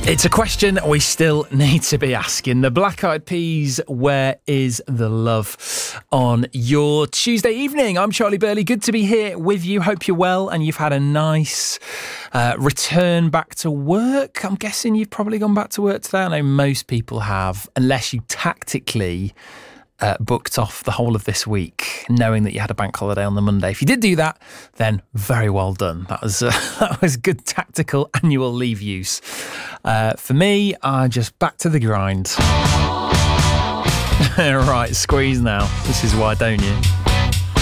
It's a question we still need to be asking. The Black Eyed Peas, Where is the Love? On your Tuesday evening. I'm Charlie Burley. Good to be here with you. Hope you're well and you've had a nice return back to work. I'm guessing you've probably gone back to work today. I know most people have, unless you tactically booked off the whole of this week, knowing that you had a bank holiday on the Monday. If you did do that, then very well done. That was good tactical annual leave use. For me, just back to the grind. Right, squeeze now. This is Why Don't You?